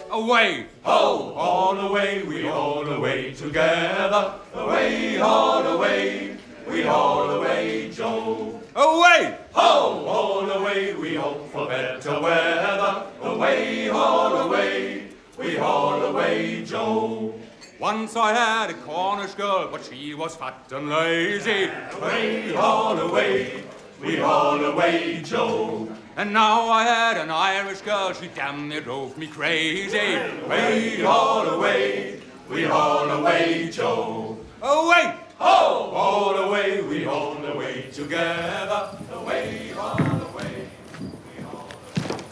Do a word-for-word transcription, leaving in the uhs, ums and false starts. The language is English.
away. Ho, all away, we all away together. Away, all away, we all away, Joe. Away! Ho, all away, we hope for better weather. Away, all away, we all away, Joe. Once I had a Cornish girl, but she was fat and lazy. Away, all away, we all away, Joe. And now I had an Irish girl, she damn near drove me crazy. Away, all away, we all away, Joe. Away! Ho, all away, we all away together.